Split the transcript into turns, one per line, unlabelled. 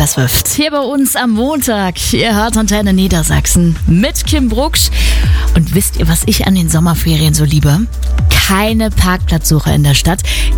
12. Hier bei uns am Montag. Ihr hört Antenne Niedersachsen mit Kim Brucksch. Und wisst ihr, was ich an den Sommerferien so liebe? Keine Parkplatzsuche in der Stadt,